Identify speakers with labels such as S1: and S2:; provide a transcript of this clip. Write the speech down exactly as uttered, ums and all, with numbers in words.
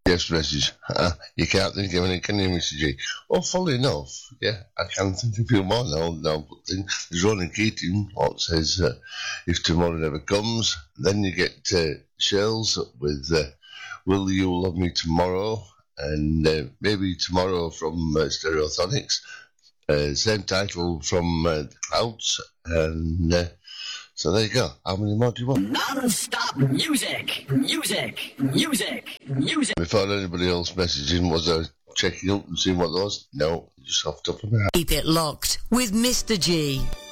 S1: Yes, message. Uh, you can't think of any, can you, Mister G? Well, funnily enough, yeah, I can think of a few more now. now but then there's Ronan Keating, what says, uh, if tomorrow never comes. Then you get uh, Shells with uh, Will You Love Me Tomorrow? And uh, maybe Tomorrow from uh, Stereophonics. Uh, same title from uh, The Clouds. And uh, so there you go. How many more do you want?
S2: Non-stop music, music, music, music.
S1: Before anybody else messaging, was I checking up and seeing what there was? No, just off the top of my head.
S3: Keep it locked with Mister G.